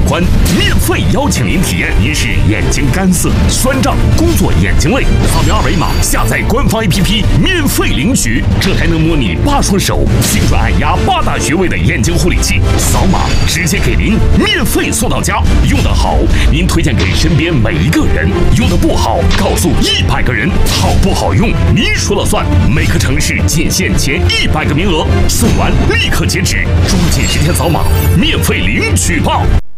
观，免费邀请您体验。您是眼睛干涩、酸胀、工作眼睛累，扫描二维码下载官方 APP 免费领取，这还能模拟8双手精准按压8大穴位的眼睛护理器，扫码直接给您免费送到家。用得好，您推荐给身边每一个人；用得不好，告诉100个人。好不好用，您说了算。每个城市仅限前100个名额，送完立刻截止，抓紧时间扫码，免费领取吧。